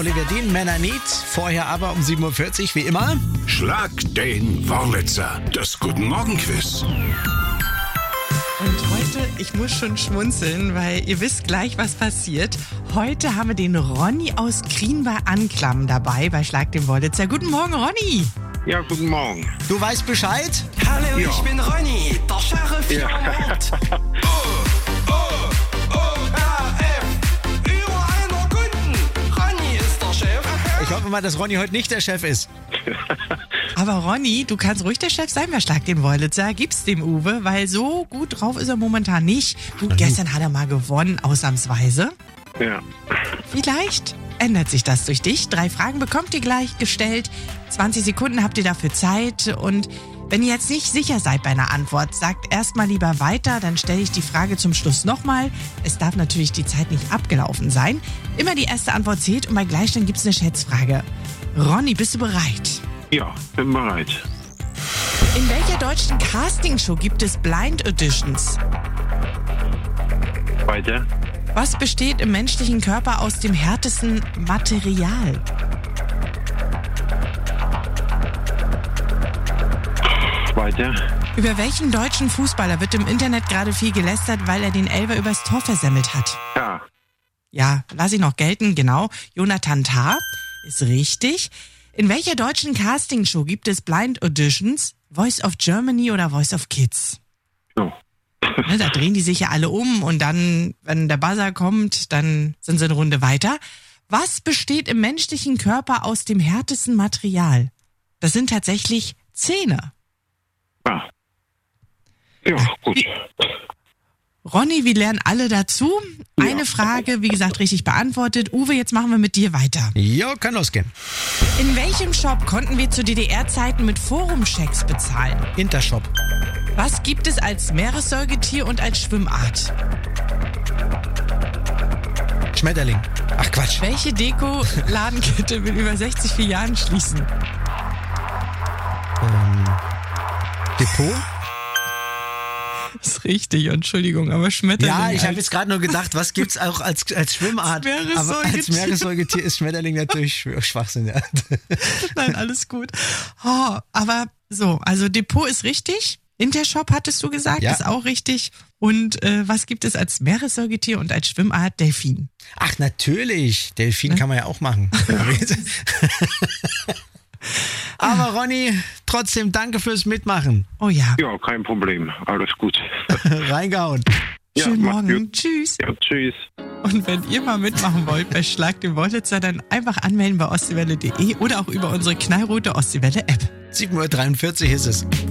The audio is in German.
Oliver Dean, Männer Need. Vorher aber um 7.40 Uhr, wie immer. Schlag den Wurlitzer, das Guten Morgen-Quiz. Und heute, ich muss schon schmunzeln, weil ihr wisst gleich, was passiert. Heute haben wir den Ronny aus Krien bei Anklam dabei bei Schlag den Wurlitzer. Guten Morgen, Ronny. Ja, guten Morgen. Du weißt Bescheid? Hallo, Ja. ich bin Ronny, der Sheriff hier am Ort. O-R-F, überall nur Kunden. Ronny ist der Chef. Ich hoffe mal, dass Ronny heute nicht der Chef ist. Aber Ronny, du kannst ruhig der Chef sein bei Schlag den Wurlitzer. Gib's dem Uwe, weil so gut drauf ist er momentan nicht. Du, gestern hat er mal gewonnen, ausnahmsweise. Ja. Vielleicht ändert sich das durch dich. 3 Fragen bekommt ihr gleich gestellt. 20 Sekunden habt ihr dafür Zeit. Und wenn ihr jetzt nicht sicher seid bei einer Antwort, sagt erstmal lieber weiter. Dann stelle ich die Frage zum Schluss nochmal. Es darf natürlich die Zeit nicht abgelaufen sein. Immer die erste Antwort zählt und bei Gleichstand gibt es eine Schätzfrage. Ronny, bist du bereit? Ja, bin bereit. In welcher deutschen Castingshow gibt es Blind Auditions? Weiter. Was besteht im menschlichen Körper aus dem härtesten Material? Weiter. Über welchen deutschen Fußballer wird im Internet gerade viel gelästert, weil er den Elfer übers Tor versemmelt hat? Ja. Ja, lass ich noch gelten, genau. Jonathan Tah ist richtig. In welcher deutschen Castingshow gibt es Blind Auditions? Voice of Germany oder Voice of Kids? So. Ne, da drehen die sich ja alle um und dann, wenn der Buzzer kommt, dann sind sie eine Runde weiter. Was besteht im menschlichen Körper aus dem härtesten Material? Das sind tatsächlich Zähne. Ja. Ja, gut. Ronny, wir lernen alle dazu. Ja. Eine Frage, wie gesagt, richtig beantwortet. Uwe, jetzt machen wir mit dir weiter. Jo, kann losgehen. In welchem Shop konnten wir zu DDR-Zeiten mit Forumchecks bezahlen? Intershop. Was gibt es als Meeressäugetier und als Schwimmart? Schmetterling. Ach Quatsch. Welche Deko-Ladenkette will über 60 Filialen schließen? Depot? Ist richtig, Entschuldigung, aber Schmetterling. Ja, ich habe als- jetzt gerade nur gedacht, was gibt's auch als Schwimmart? Als Aber als Meeressäugetier. Meeressäugetier ist Schmetterling natürlich Schwachsinn. Ja. Nein, alles gut. Oh, aber so, also Depot ist richtig. Intershop hattest du gesagt, Ja. ist auch richtig. Und was gibt es als Meeressäugetier und als Schwimmart? Delfin. Ach, natürlich. Delfin kann man ja auch machen. Aber Ronny, trotzdem danke fürs Mitmachen. Oh ja, Ja, kein Problem. Alles gut. Reingehauen. Ja, schönen macht's Morgen. gut. Tschüss. Ja, tschüss. Und wenn ihr mal mitmachen wollt bei Schlag den Wurlitzer, dann einfach anmelden bei ostseewelle.de oder auch über unsere knallrote Ostseewelle-App. 7.43 Uhr ist es.